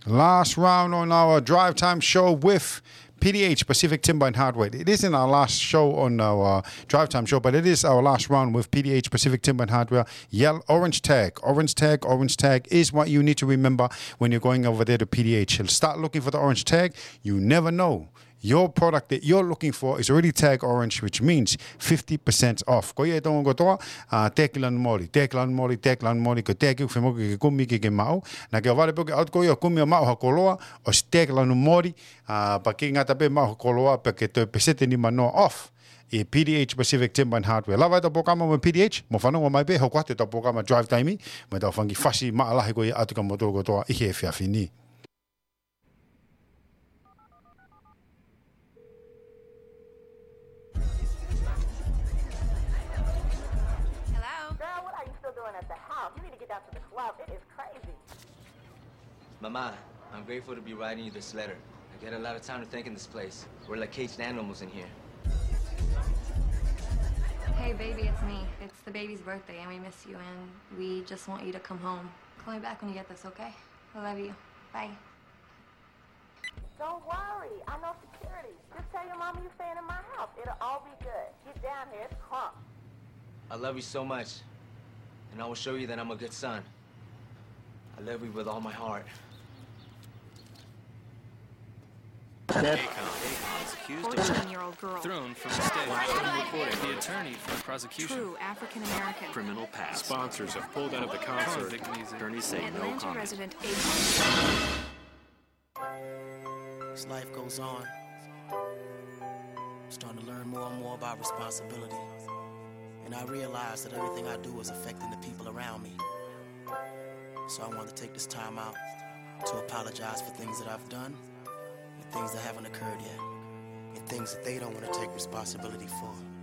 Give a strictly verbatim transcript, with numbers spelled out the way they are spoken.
Last round on our Drive Time show with P D H, Pacific Timber and Hardware. It isn't our last show on our Drive Time show, but it is our last round with P D H, Pacific Timber and Hardware. Yell orange tag. Orange tag, orange tag is what you need to remember when you're going over there to P D H. Start looking for the orange tag. You never know. Your product that you're looking for is already tag orange, which means fifty percent off. Ko ia tongo kotoa, tekilan mori, tekilan mori, tekilan mori, ko teki uwhi moki ke kumi ki ke mau. Na ke wale poke out ko ia kumi o mau hakoloa, o si tekilan mori, pa ki ngata pe mau hakoloa, pa ke te pesete ni manoa off. E P D H Pacific Timber and Hardware. Lawa ta pokama mo P D H, mo whanonga mai pe, hau kwate ta pokama Drive Time, me ta whangi whasi maalahi ko ia atuka moto kotoa, ihe e whiawhi ni. Mama, I'm grateful to be writing you this letter. I get a lot of time to think in this place. We're like caged animals in here. Hey, baby, it's me. It's the baby's birthday, and we miss you, and we just want you to come home. Call me back when you get this, okay? I love you. Bye. Don't worry. I know security. Just tell your mama you're staying in my house. It'll all be good. Get down here. It's crunk. I love you so much, and I will show you that I'm a good son. I love you with all my heart. Akon is accused of fourteen-year-old girl. thrown from the stage. The attorney for the prosecution. True African-American. Criminal past. Sponsors have pulled out of the concert. Attorneys say no Atlanta comment. resident As life goes on, I'm starting to learn more and more about responsibility. And I realize that everything I do is affecting the people around me. So I want to take this time out to apologize for things that I've done and things that haven't occurred yet and things that they don't want to take responsibility for.